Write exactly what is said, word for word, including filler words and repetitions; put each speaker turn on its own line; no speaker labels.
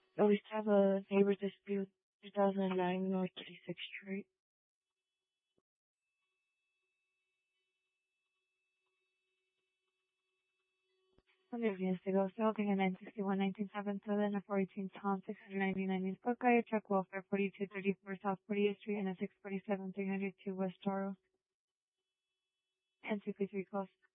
Oh, we still have a neighbor dispute, two thousand nine North thirty-sixth Street. Under Villaseco, Smoking, a nine sixty-one nineteen seven Southern, a four eighteen Tom, six ninety-nine East Buckeye, Truck Welfare, forty-two thirty-four South fortieth Street, and a six forty-seven three hundred two West Toro. And two three calls.